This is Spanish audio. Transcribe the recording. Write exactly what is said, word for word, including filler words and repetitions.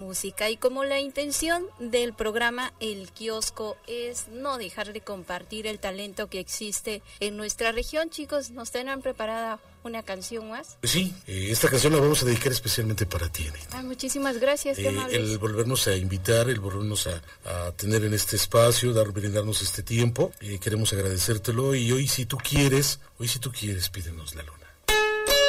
música. Y como la intención del programa El Kiosco es no dejar de compartir el talento que existe en nuestra región, chicos, ¿nos tendrán preparada una canción más? Pues sí, eh, esta canción la vamos a dedicar especialmente para ti, Anita. Ay, muchísimas gracias, qué Eh, amables. el volvernos a invitar, el volvernos a, a tener en este espacio, dar, brindarnos este tiempo, eh, queremos agradecértelo y hoy si tú quieres, hoy si tú quieres, pídenos la luna.